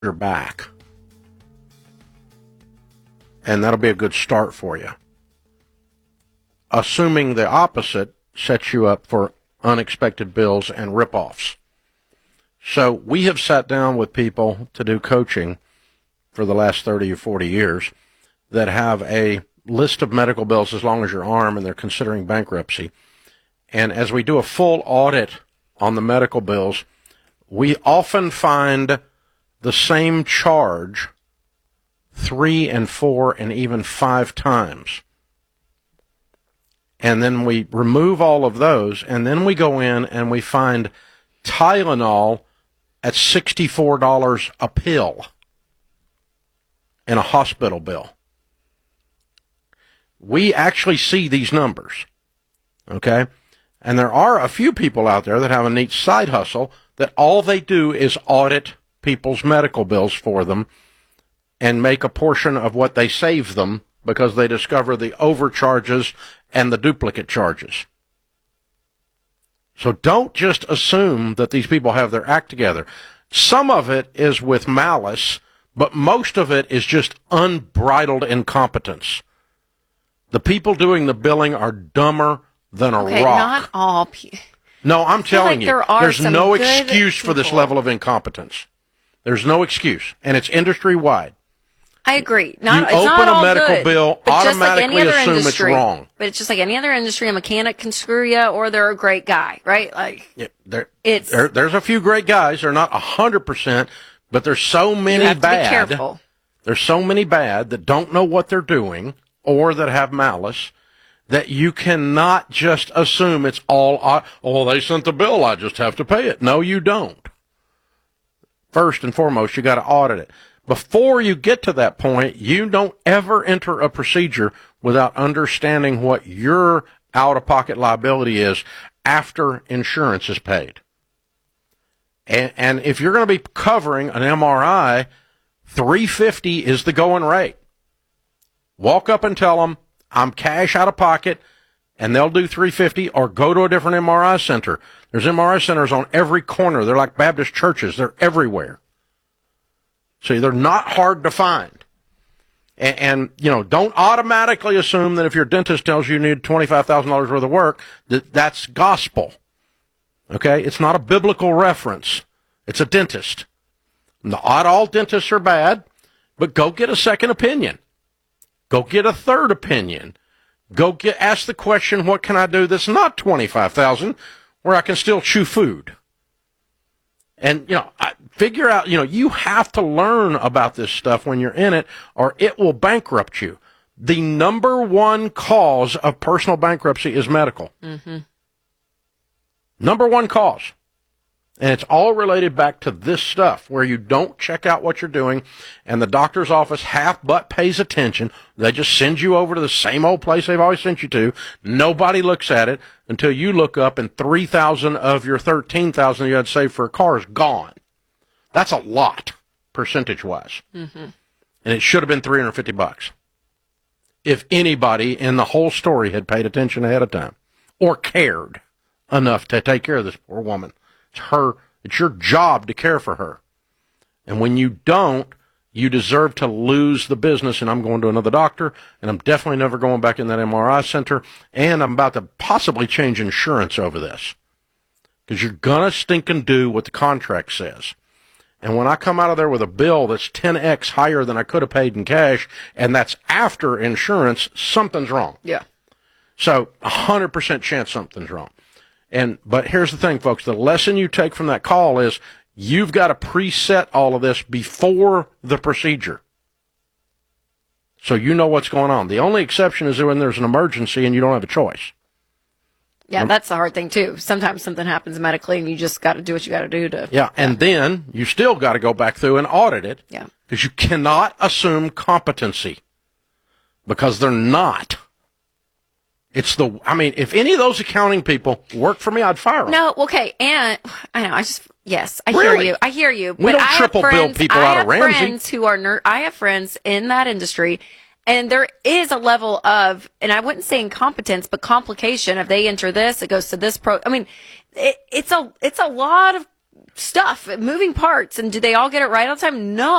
your back. And that'll be a good start for you. Assuming the opposite sets you up for unexpected bills and ripoffs. So we have sat down with people to do coaching for the last 30 or 40 years that have a list of medical bills as long as your arm, and they're considering bankruptcy. And as we do a full audit on the medical bills, we often find the same charge 3 and 4 and even 5 times. And then we remove all of those, and then we go in and we find Tylenol at $64 a pill in a hospital bill. We actually see these numbers, okay? And there are a few people out there that have a neat side hustle that all they do is audit people's medical bills for them and make a portion of what they save them because they discover the overcharges and the duplicate charges. So don't just assume that these people have their act together. Some of it is with malice, but most of it is just unbridled incompetence. The people doing the billing are dumber than a rock. Not all people. No, I'm telling you, there's no excuse for this level of incompetence. There's no excuse, and it's industry-wide. I agree. You open a medical bill, automatically assume it's wrong. But it's just like any other industry. A mechanic can screw you, or they're a great guy, right? There's a few great guys. They're not 100%, but there's so many bad. You have to be careful. There's so many bad that don't know what they're doing or that have malice that you cannot just assume it's all, they sent the bill, I just have to pay it. No, you don't. First and foremost, you got to audit it. Before you get to that point, you don't ever enter a procedure without understanding what your out-of-pocket liability is after insurance is paid. And if you're going to be covering an MRI, $350 is the going rate. Walk up and tell them, I'm cash out of pocket, and they'll do $350, or go to a different MRI center. There's MRI centers on every corner. They're like Baptist churches. They're everywhere. See, they're not hard to find. And don't automatically assume that if your dentist tells you need $25,000 worth of work, that's gospel. Okay? It's not a biblical reference. It's a dentist. Not all dentists are bad, but go get a second opinion. Go get a third opinion. Ask the question, what can I do that's not $25,000 where I can still chew food? And, figure out, you have to learn about this stuff when you're in it, or it will bankrupt you. The number one cause of personal bankruptcy is medical. Mm-hmm. Number one cause. And it's all related back to this stuff, where you don't check out what you're doing, and the doctor's office half-butt pays attention. They just send you over to the same old place they've always sent you to. Nobody looks at it until you look up, and $3,000 of your $13,000 you had saved for a car is gone. That's a lot, percentage-wise. Mm-hmm. And it should have been $350 if anybody in the whole story had paid attention ahead of time or cared enough to take care of this poor woman. It's your job to care for her. And when you don't, you deserve to lose the business. And I'm going to another doctor, and I'm definitely never going back in that MRI center. And I'm about to possibly change insurance over this, because you're going to stink and do what the contract says. And when I come out of there with a bill that's 10x higher than I could have paid in cash, and that's after insurance, something's wrong. Yeah. So 100% chance something's wrong. But here's the thing, folks. The lesson you take from that call is you've got to preset all of this before the procedure, so you know what's going on. The only exception is when there's an emergency and you don't have a choice. Yeah, that's the hard thing, too. Sometimes something happens medically, and you just got to do what you got to do to... Yeah, and then you still got to go back through and audit it. Yeah. Because you cannot assume competency, because they're not. If any of those accounting people worked for me, I'd fire them. No, okay, and I know, I hear you. We don't triple bill people out of Ramsey. I have friends in that industry, and there is a level of, and I wouldn't say incompetence, but complication. If they enter this, it goes to this it's a lot of stuff, moving parts, and do they all get it right all the time? No.